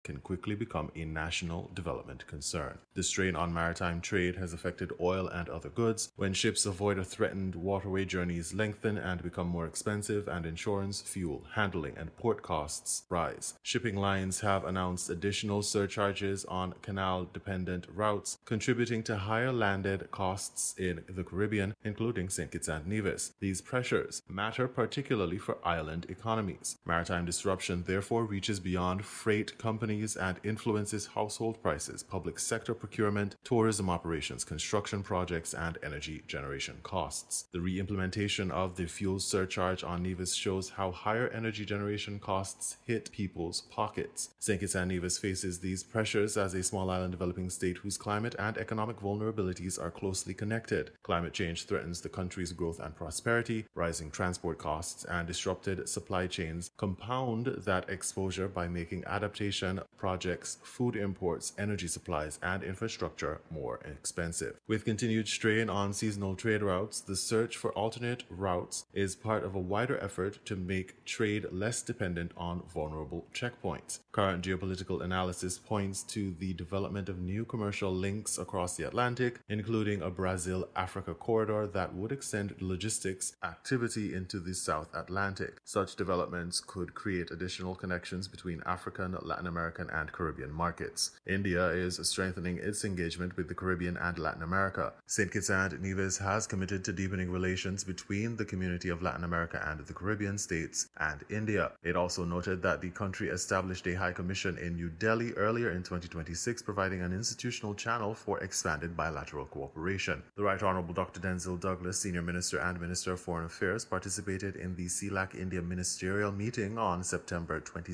can quickly become a national development concern. The strain on maritime trade has affected oil and other goods. When ships avoid a threatened waterway, journeys lengthen and become more expensive, and insurance, fuel, handling, and port costs rise. Shipping lines have announced additional surcharges on canal-dependent routes, contributing to higher landed costs in the Caribbean, including St. Kitts and Nevis. These pressures matter particularly for island economies. Maritime disruption therefore reaches beyond freight companies and influences household prices, public sector procurement, tourism operations, construction projects, and energy generation costs. The re-implementation of the fuel surcharge on Nevis shows how higher energy generation costs hit people's pockets. St. Kitts and Nevis faces these pressures as a small island developing state whose climate and economic vulnerabilities are closely connected. Climate change threatens the country's growth and prosperity. Rising transport costs and disrupted supply chains compound that exposure by making adaptation projects, food imports, energy supplies, and infrastructure more expensive. With continued strain on seasonal trade routes, the search for alternate routes is part of a wider effort to make trade less dependent on vulnerable checkpoints. Current geopolitical analysis points to the development of new commercial links across the Atlantic, including a Brazil-Africa corridor that would extend logistics activity into the South Atlantic. Such developments could create additional connections between African, Latin American, and Caribbean markets. India is strengthening its engagement with the Caribbean and Latin America. St. Kitts and Nevis has committed to deepening relations between the community of Latin America and the Caribbean states and India. It also noted that the country established a high commission in New Delhi earlier in 2026, providing an institutional channel for expanded bilateral cooperation. The Right Honorable Dr. Denzil Douglas, Senior Minister and Minister of Foreign Affairs, participated in the CELAC India Ministerial Meeting on September 22,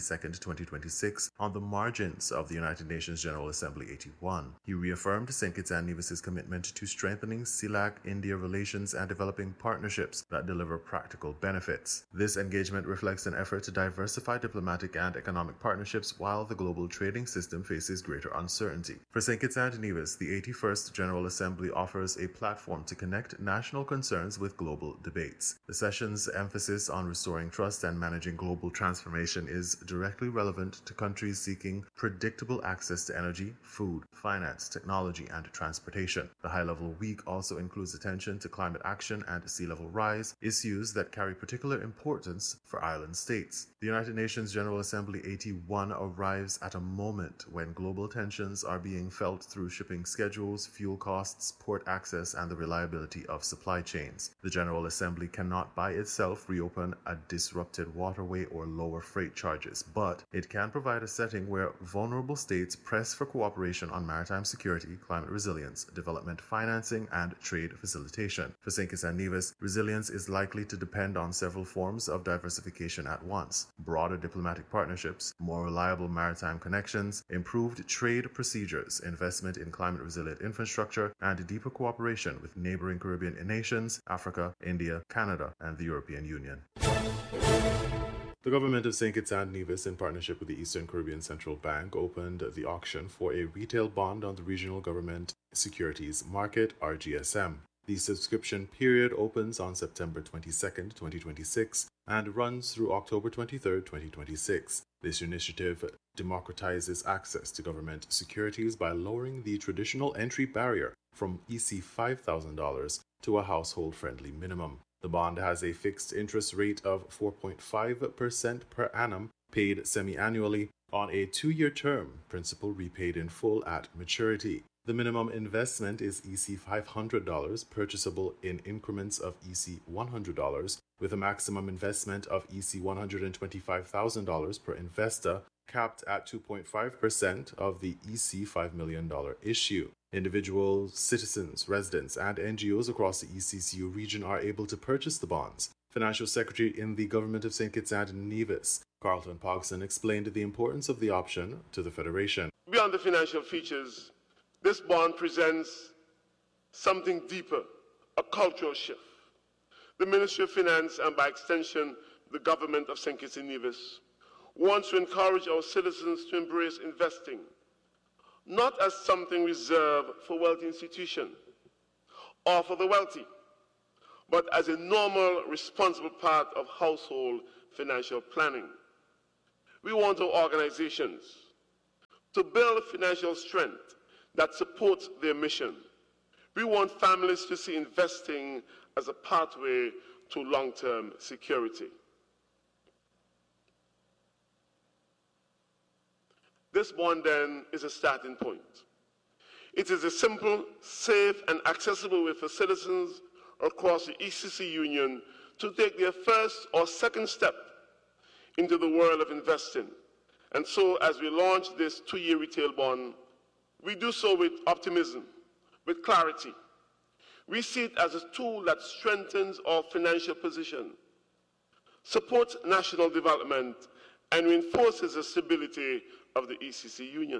2026, on the margins of the United Nations General Assembly 81. He reaffirmed St. Kitts and Nevis's commitment to strengthening CELAC-India relations and developing partnerships that deliver practical benefits. This engagement reflects an effort to diversify diplomatic and economic partnerships while the global trading system faces greater uncertainty. For St. Kitts and Nevis, the 81st General Assembly offers a platform to connect national concerns with global debates. The session's emphasis on restoring trust and managing global transformation is directly relevant to countries seeking predictable access to energy, food, finance, technology, and transportation. The high-level week also includes attention to climate action and sea level rise, issues that carry particular importance for island states. The United Nations General Assembly 81 arrives at a moment when global tensions are being felt through shipping schedules, fuel costs, port access, and the reliability of supply chains. The General Assembly cannot by itself reopen a disrupted waterway or lower freight charges, but it can provide a setting where vulnerable states press for cooperation on maritime security, climate resilience, development financing, and trade facilitation. For St. Kitts and Nevis, resilience is likely to depend on several forms of diversification at once: broader diplomatic partnerships, more reliable maritime connections, improved trade procedures, investment in climate-resilient infrastructure, and deeper cooperation with neighboring Caribbean nations, Africa, India, Canada, and the European Union. The government of St. Kitts and Nevis, in partnership with the Eastern Caribbean Central Bank, opened the auction for a retail bond on the Regional Government Securities Market, RGSM. The subscription period opens on September 22, 2026, and runs through October 23, 2026. This initiative democratizes access to government securities by lowering the traditional entry barrier from EC $5,000 to a household-friendly minimum. The bond has a fixed interest rate of 4.5% per annum, paid semi-annually on a 2-year term, principal repaid in full at maturity. The minimum investment is EC $500, purchasable in increments of EC $100, with a maximum investment of EC $125,000 per investor, capped at 2.5% of the EC $5 million issue. Individuals, citizens, residents, and NGOs across the ECCU region are able to purchase the bonds. Financial Secretary in the Government of St. Kitts and Nevis, Carlton Pogson, explained the importance of the option to the Federation. Beyond the financial features, this bond presents something deeper, a cultural shift. The Ministry of Finance, and by extension, the Government of St. Kitts and Nevis, wants to encourage our citizens to embrace investing, not as something reserved for wealthy institutions or for the wealthy, but as a normal, responsible part of household financial planning. We want our organizations to build financial strength that supports their mission. We want families to see investing as a pathway to long-term security. This bond, then, is a starting point. It is a simple, safe, and accessible way for citizens across the ECC Union to take their first or second step into the world of investing. And so, as we launch this 2-year retail bond, we do so with optimism, with clarity. We see it as a tool that strengthens our financial position, supports national development, and reinforces the stability of the ECC Union.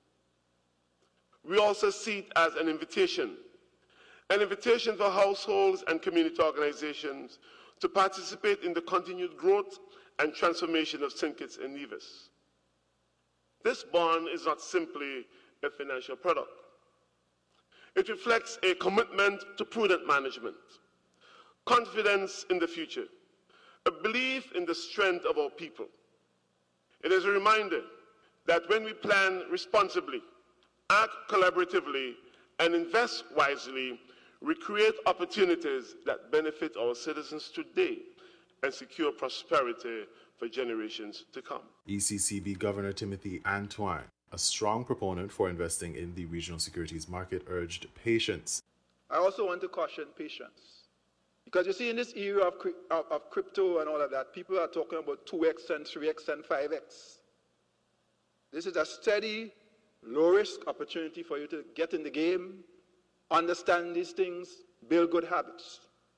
We also see it as an invitation for households and community organizations to participate in the continued growth and transformation of St. Kitts and Nevis. This bond is not simply a financial product. It reflects a commitment to prudent management, confidence in the future, a belief in the strength of our people. It is a reminder that when we plan responsibly, act collaboratively, and invest wisely, we create opportunities that benefit our citizens today and secure prosperity for generations to come. ECCB Governor Timothy Antoine, a strong proponent for investing in the regional securities market, urged patience. I also want to caution patience. Because you see, in this era of crypto and all of that, people are talking about 2x and 3x and 5x. This is a steady, low-risk opportunity for you to get in the game, understand these things, build good habits.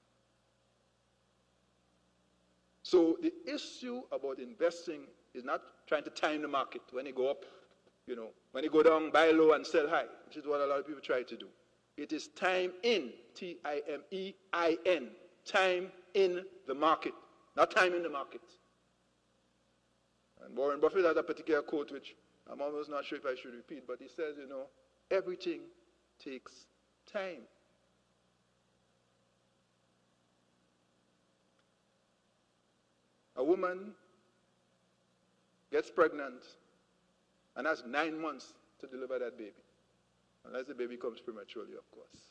So the issue about investing is not trying to time the market when it go up, when it go down, buy low and sell high, which is what a lot of people try to do. It is time in, T-I-M-E-I-N, time in the market, not time in the market. And Warren Buffett has a particular quote which I'm almost not sure if I should repeat, but he says, everything takes time. A woman gets pregnant and has 9 months to deliver that baby, unless the baby comes prematurely, of course.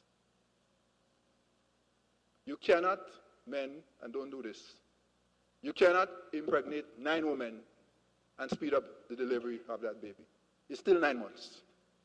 You cannot, men, and don't do this, you cannot impregnate 9 women and speed up the delivery of that baby. It's still 9 months.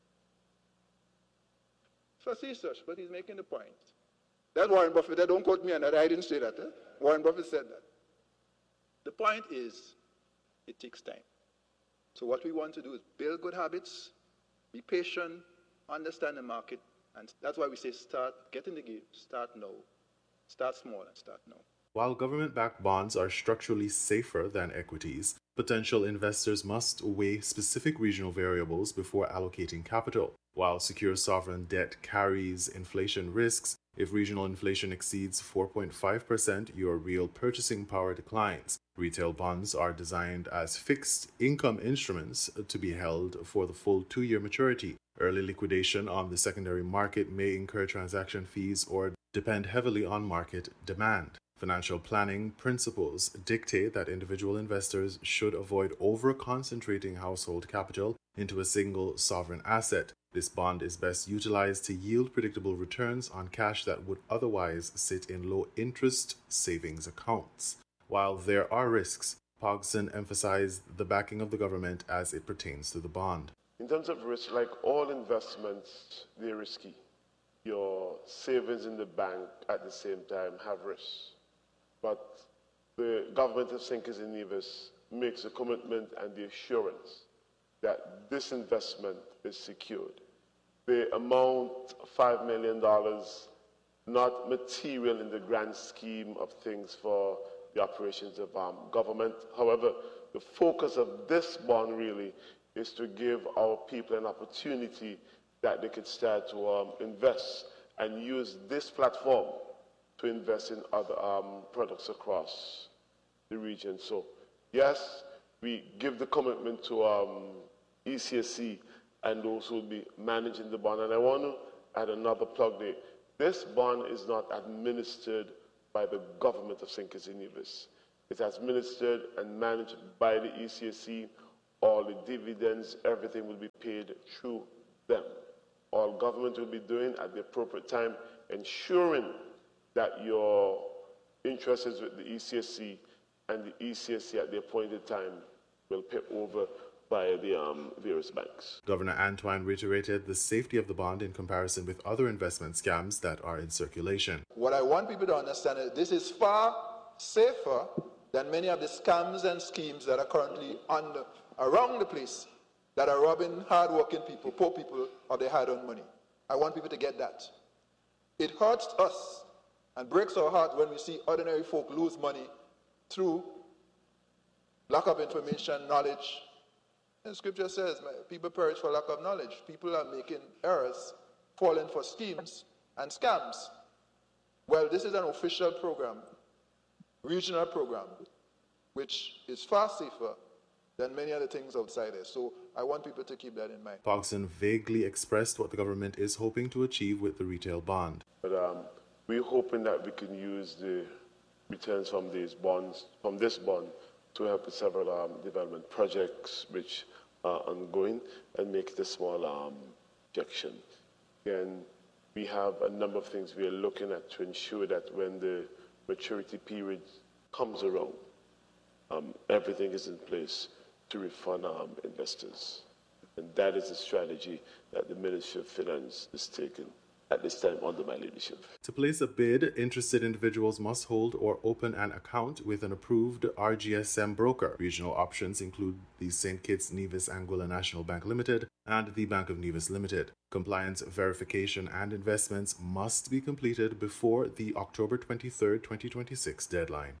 Facetious, but he's making the point. That's Warren Buffett. Don't quote me on that. I didn't say that. Warren Buffett said that. The point is, it takes time. So what we want to do is build good habits, be patient, understand the market, and that's why we say start, get in the game, start now. Start small and start now. While government-backed bonds are structurally safer than equities, potential investors must weigh specific regional variables before allocating capital. While secure sovereign debt carries inflation risks, if regional inflation exceeds 4.5%, your real purchasing power declines. Retail bonds are designed as fixed income instruments to be held for the full 2-year maturity. Early liquidation on the secondary market may incur transaction fees or depend heavily on market demand. Financial planning principles dictate that individual investors should avoid over-concentrating household capital into a single sovereign asset. This bond is best utilized to yield predictable returns on cash that would otherwise sit in low-interest savings accounts. While there are risks, Pogson emphasized the backing of the government as it pertains to the bond. In terms of risk, like all investments, they're risky. Your savings in the bank at the same time have risks. But the government of St. Kitts and Nevis makes a commitment and the assurance that this investment is secured. The amount, $5 million, not material in the grand scheme of things for the operations of government. However, the focus of this bond really is to give our people an opportunity that they could start to invest and use this platform to invest in other products across the region. So, yes, we give the commitment to ECSC and those who will be managing the bond. And I want to add another plug there. This bond is not administered by the government of St. Kitts and Nevis. It's administered and managed by the ECSC all the dividends, everything will be paid through them. All government will be doing at the appropriate time, ensuring that your interest is with the ECSC, and the ECSC at the appointed time will pay over by the various banks. Governor Antoine reiterated the safety of the bond in comparison with other investment scams that are in circulation. What I want people to understand is this is far safer than many of the scams and schemes that are currently around the place that are robbing hard-working people, poor people, of their hard-earned money. I want people to get that. It hurts us and breaks our heart when we see ordinary folk lose money through lack of information, knowledge. And Scripture says, people perish for lack of knowledge. People are making errors, falling for schemes and scams. Well, this is an official program, regional program, which is far safer than many other things outside there. So I want people to keep that in mind. Pogson vaguely expressed what the government is hoping to achieve with the retail bond. But we're hoping that we can use the returns from these bonds, from this bond, to help with several development projects which are ongoing and make it a small injection. And we have a number of things we are looking at to ensure that when the maturity period comes around, everything is in place to refund investors. And that is the strategy that the Ministry of Finance is taking at this time under my leadership. To place a bid, interested individuals must hold or open an account with an approved RGSM broker. Regional options include the St. Kitts Nevis Anguilla National Bank Limited and the Bank of Nevis Limited. Compliance verification and investments must be completed before the October 23, 2026 deadline.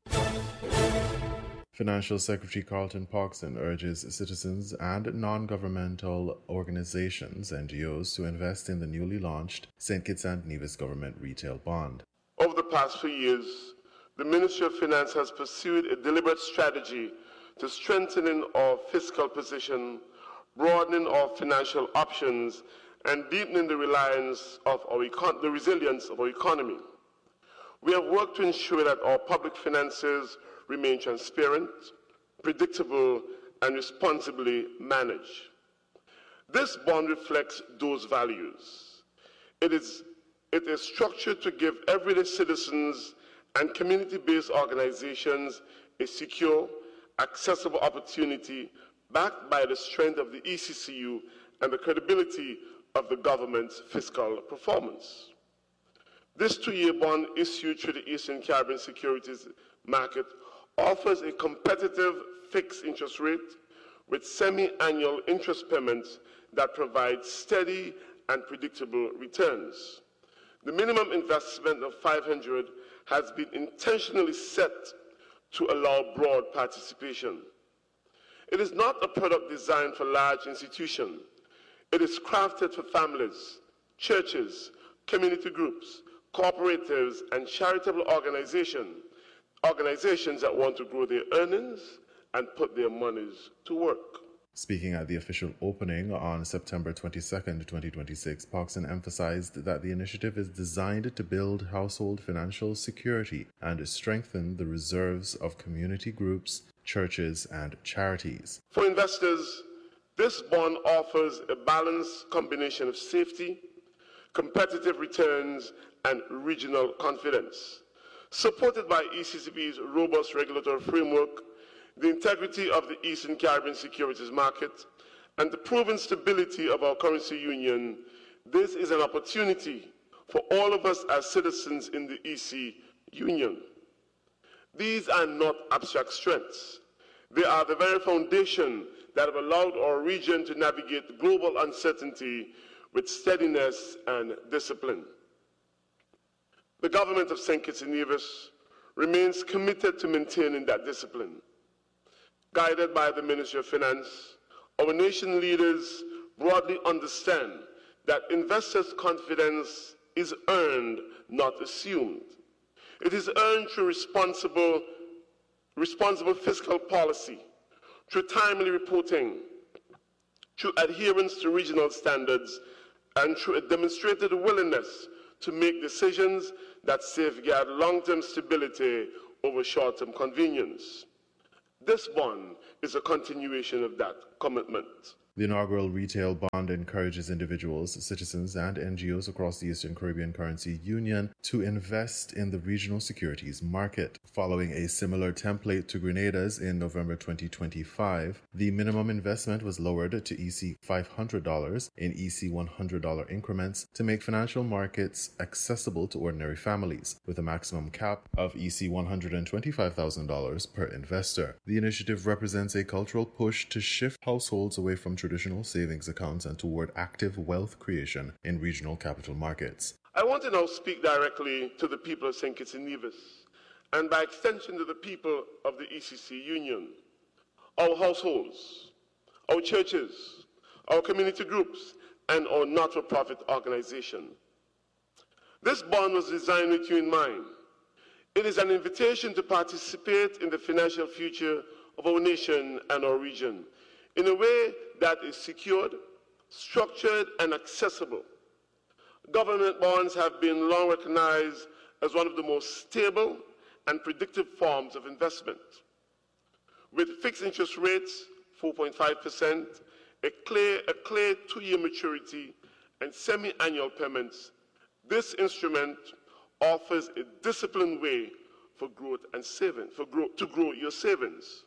Financial Secretary Carlton Pogson urges citizens and non-governmental organizations, NGOs, to invest in the newly launched St. Kitts and Nevis Government Retail Bond. Over the past few years, the Ministry of Finance has pursued a deliberate strategy to strengthening our fiscal position, broadening our financial options, and deepening the resilience of our economy. We have worked to ensure that our public finances remain transparent, predictable, and responsibly managed. This bond reflects those values. It is structured to give everyday citizens and community-based organizations a secure, accessible opportunity backed by the strength of the ECCU and the credibility of the government's fiscal performance. This two-year bond issued through the Eastern Caribbean Securities Market offers a competitive fixed interest rate with semi-annual interest payments that provide steady and predictable returns. The minimum investment of $500 has been intentionally set to allow broad participation. It is not a product designed for large institutions. It is crafted for families, churches, community groups, cooperatives, and charitable organizations that want to grow their earnings and put their monies to work. Speaking at the official opening on September 22, 2026, Pogson emphasized that the initiative is designed to build household financial security and strengthen the reserves of community groups, churches, and charities. For investors, this bond offers a balanced combination of safety, competitive returns, and regional confidence. Supported by ECCP's robust regulatory framework, the integrity of the Eastern Caribbean securities market, and the proven stability of our currency union, this is an opportunity for all of us as citizens in the EC Union. These are not abstract strengths. They are the very foundation that have allowed our region to navigate global uncertainty with steadiness and discipline. The government of St. Kitts and Nevis remains committed to maintaining that discipline. Guided by the Ministry of Finance, our nation leaders broadly understand that investors' confidence is earned, not assumed. It is earned through responsible fiscal policy, through timely reporting, through adherence to regional standards, and through a demonstrated willingness to make decisions that safeguard long-term stability over short-term convenience. This bond is a continuation of that commitment. The inaugural retail bond encourages individuals, citizens, and NGOs across the Eastern Caribbean Currency Union to invest in the regional securities market. Following a similar template to Grenada's in November 2025, the minimum investment was lowered to EC $500 in EC $100 increments to make financial markets accessible to ordinary families, with a maximum cap of EC $125,000 per investor. The initiative represents a cultural push to shift households away from traditional savings accounts and toward active wealth creation in regional capital markets. I want to now speak directly to the people of St. Kitts and Nevis, and by extension to the people of the ECC Union, our households, our churches, our community groups, and our not-for-profit organization. This bond was designed with you in mind. It is an invitation to participate in the financial future of our nation and our region in a way that is secured, structured, and accessible. Government bonds have been long recognized as one of the most stable and predictive forms of investment. With fixed interest rates, 4.5%, a clear 2-year maturity, and semi-annual payments, this instrument offers a disciplined way for growth and saving, to grow your savings.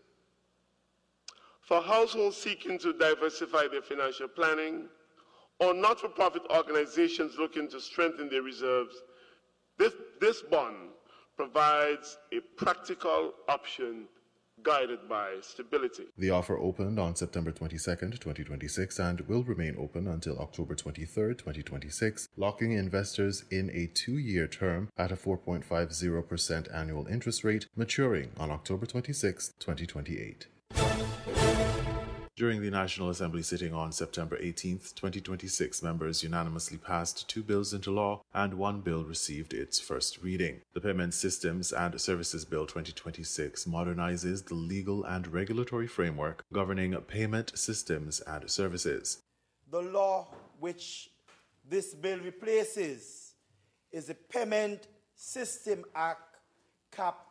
For households seeking to diversify their financial planning, or not-for-profit organizations looking to strengthen their reserves, this bond provides a practical option guided by stability. The offer opened on September 22nd, 2026 and will remain open until October 23rd, 2026, locking investors in a 2-year term at a 4.50% annual interest rate, maturing on October 26, 2028. During the National Assembly sitting on September 18, 2026, members unanimously passed 2 bills into law and 1 bill received its first reading. The Payment Systems and Services Bill 2026 modernizes the legal and regulatory framework governing payment systems and services. The law which this bill replaces is the Payment System Act, Cap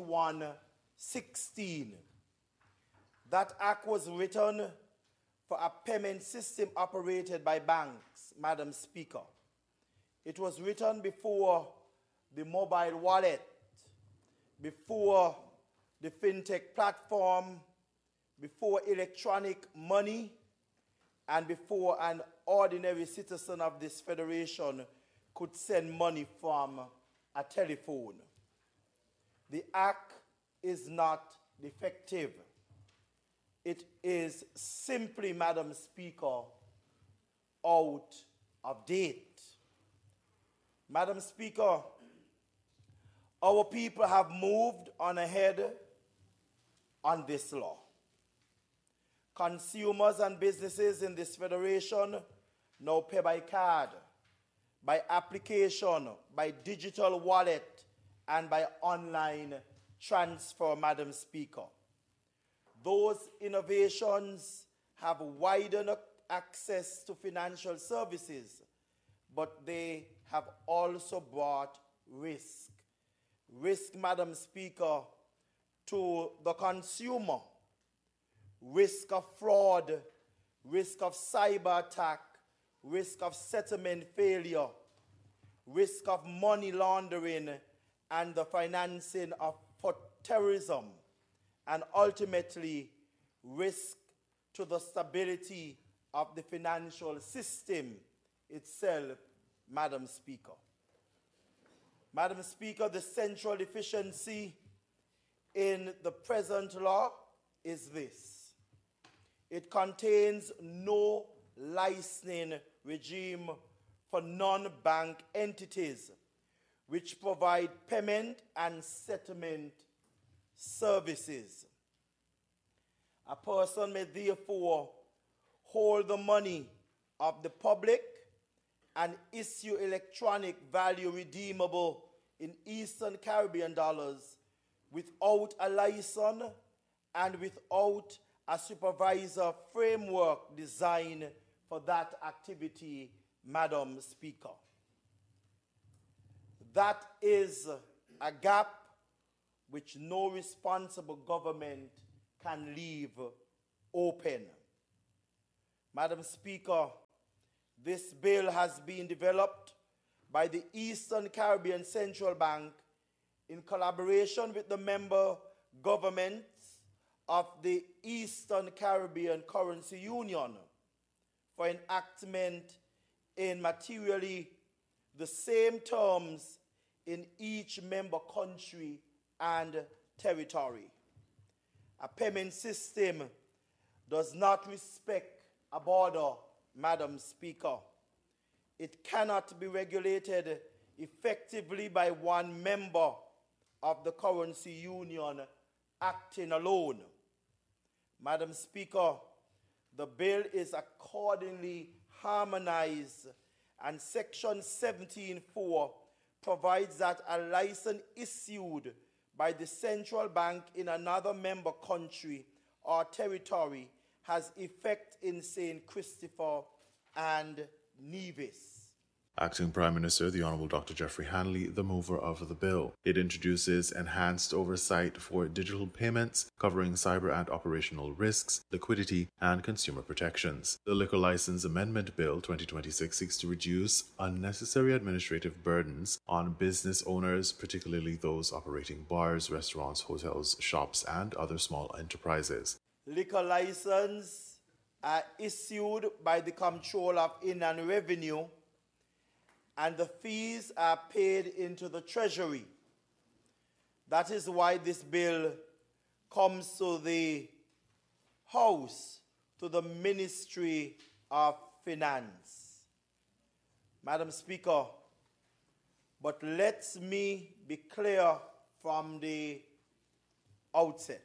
2116. That act was written for a payment system operated by banks, Madam Speaker. It was written before the mobile wallet, before the fintech platform, before electronic money, and before an ordinary citizen of this federation could send money from a telephone. The act is not defective. It is simply, Madam Speaker, out of date. Madam Speaker, our people have moved on ahead on this law. Consumers and businesses in this federation now pay by card, by application, by digital wallet, and by online transfer, Madam Speaker. Those innovations have widened access to financial services, but they have also brought risk. Risk, Madam Speaker, to the consumer, risk of fraud, risk of cyber attack, risk of settlement failure, risk of money laundering, and the financing of terrorism, and ultimately risk to the stability of the financial system itself, Madam Speaker. Madam Speaker, the central deficiency in the present law is this. It contains no licensing regime for non-bank entities which provide payment and settlement services. A person may therefore hold the money of the public and issue electronic value redeemable in Eastern Caribbean dollars without a license and without a supervisor framework designed for that activity, Madam Speaker. That is a gap which no responsible government can leave open. Madam Speaker, this bill has been developed by the Eastern Caribbean Central Bank in collaboration with the member governments of the Eastern Caribbean Currency Union for enactment in materially the same terms in each member country and territory. A payment system does not respect a border, Madam Speaker. It cannot be regulated effectively by one member of the currency union acting alone. Madam Speaker, the bill is accordingly harmonized, and Section 17.4 provides that a license issued by the central bank in another member country or territory has effect in St. Christopher and Nevis. Acting Prime Minister, the Honourable Dr. Geoffrey Hanley, the mover of the bill. It introduces enhanced oversight for digital payments, covering cyber and operational risks, liquidity, and consumer protections. The Liquor License Amendment Bill 2026 seeks to reduce unnecessary administrative burdens on business owners, particularly those operating bars, restaurants, hotels, shops, and other small enterprises. Liquor licenses are issued by the Comptroller of Inland Revenue, and the fees are paid into the Treasury. That is why this bill comes to the House, to the Ministry of Finance. Madam Speaker, but let me be clear from the outset.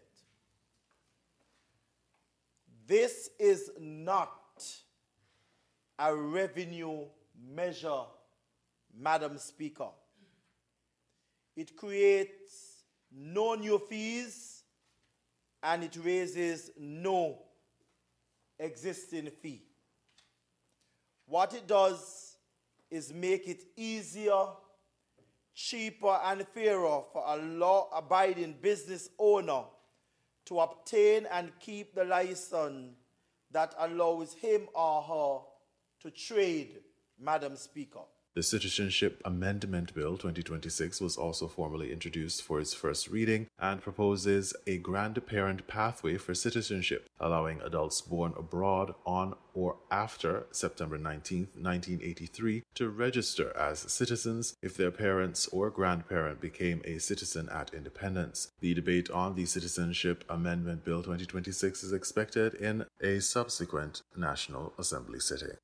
This is not a revenue measure, Madam Speaker. It creates no new fees and it raises no existing fee. What it does is make it easier, cheaper, and fairer for a law-abiding business owner to obtain and keep the license that allows him or her to trade, Madam Speaker. The Citizenship Amendment Bill 2026 was also formally introduced for its first reading and proposes a grandparent pathway for citizenship, allowing adults born abroad on or after September 19, 1983 to register as citizens if their parents or grandparent became a citizen at independence. The debate on the Citizenship Amendment Bill 2026 is expected in a subsequent National Assembly sitting.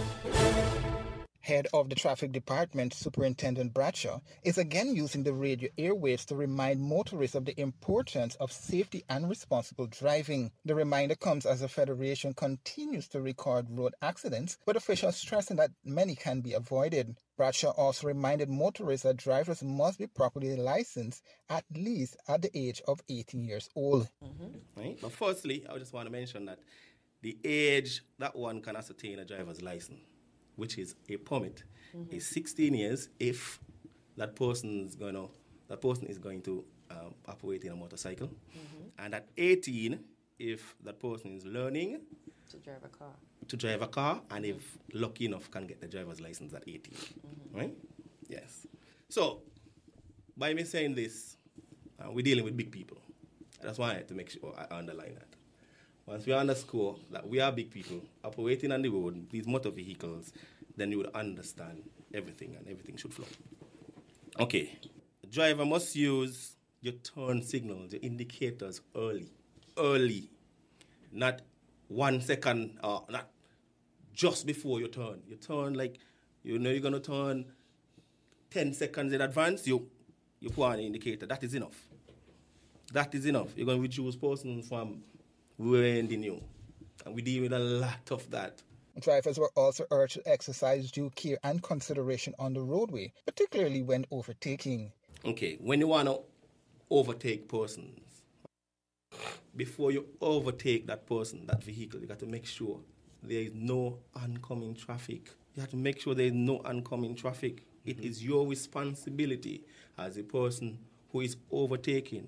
Head of the Traffic Department, Superintendent Bradshaw, is again using the radio airwaves to remind motorists of the importance of safety and responsible driving. The reminder comes as the Federation continues to record road accidents, with officials stressing that many can be avoided. Bradshaw also reminded motorists that drivers must be properly licensed at least at the age of 18 years old. Right? But firstly, I just want to mention that the age that one can ascertain a driver's license, which is a permit, is 16 years if that person is going to operate in a motorcycle, and at 18 if that person is learning to drive a car, and if lucky enough can get the driver's license at 18, right? Yes. So by me saying this, we're dealing with big people. I just wanted to make sure I underline that. Once we underscore that we are big people operating on the road, these motor vehicles, then you would understand everything and everything should flow. Okay. The driver must use your turn signals, your indicators early. Not 1 second, not just before you turn. You turn like, you know you're going to turn 10 seconds in advance, you put on an indicator. That is enough. That is enough. You're going to reduce persons from ruining you. And we deal with a lot of that. Drivers were also urged to exercise due care and consideration on the roadway, particularly when overtaking. Okay, when you want to overtake persons, before you overtake that person, that vehicle, you got to make sure there is no oncoming traffic. You have to make sure there is no oncoming traffic. It is your responsibility as a person who is overtaking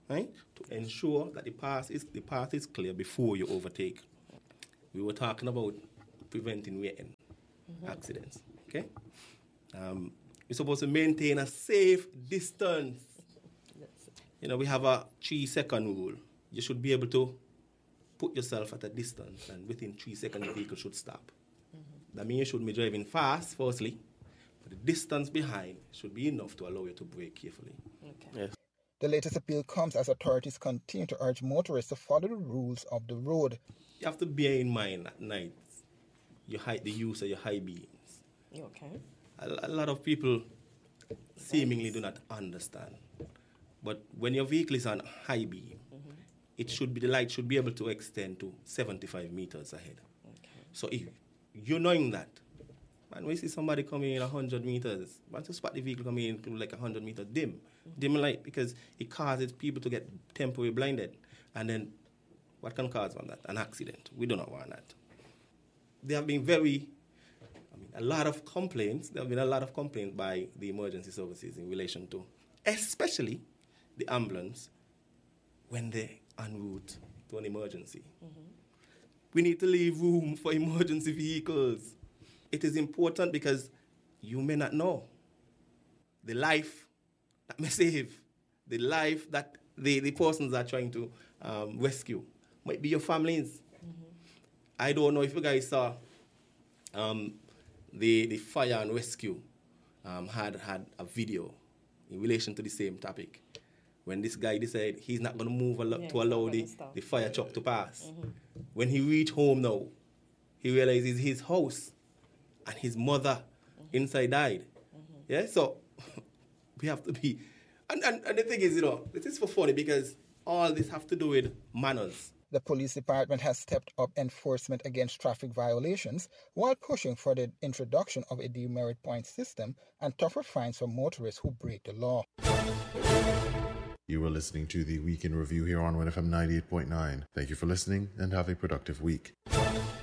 right? To ensure that the path is clear before you overtake. We were talking about preventing accidents, okay? We're supposed to maintain a safe distance. You know, we have a 3-second rule. You should be able to put yourself at a distance, and within 3 seconds, the vehicle should stop. That means you shouldn't be driving fast, firstly, but the distance behind should be enough to allow you to brake carefully. Okay. Yes. The latest appeal comes as authorities continue to urge motorists to follow the rules of the road. You have to bear in mind at night, the use of your high beams. Okay. A lot of people seemingly do not understand. But when your vehicle is on high beam, the light should be able to extend to 75 meters ahead. Okay. So if you're knowing that, and we see somebody coming in 100 meters, once you spot the vehicle coming in to like 100 meters, dim light, because it causes people to get temporarily blinded. And then what can cause from that? An accident. We do not want that. There have been a lot of complaints by the emergency services in relation to, especially the ambulance, when they're en route to an emergency. We need to leave room for emergency vehicles. It is important because you may not know the life that may save, the life that the persons are trying to rescue. Might be your families. I don't know if you guys saw the fire and rescue had a video in relation to the same topic. When this guy decided he's not going to move to allow the fire truck to pass. When he reached home now, he realizes his house and his mother inside died. Yeah, so we have to be... And the thing is, this is for funny because all this have to do with manners. The police department has stepped up enforcement against traffic violations while pushing for the introduction of a demerit point system and tougher fines for motorists who break the law. You were listening to the Week in Review here on 1FM 98.9. Thank you for listening and have a productive week.